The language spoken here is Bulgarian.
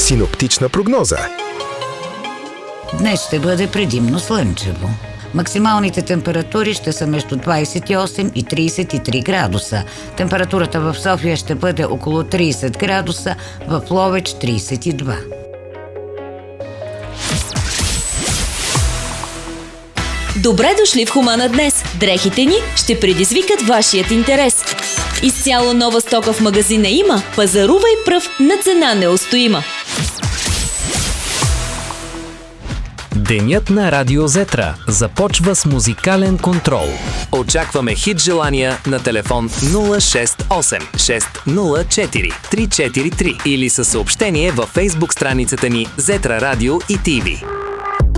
Синоптична прогноза. Днес ще бъде предимно слънчево. Максималните температури ще са между 28 и 33 градуса. Температурата в София ще бъде около 30 градуса, в Ловеч 32. Добре дошли в Хумана днес! Дрехите ни ще предизвикат вашият интерес. Изцяло нова стока в магазина има, пазарувай пръв на цена неустоима. Денят на Радио Зетра започва с музикален контрол. Очакваме хит желания на телефон 068 604 343 или със съобщение във фейсбук страницата ни Зетра Радио и ТВ.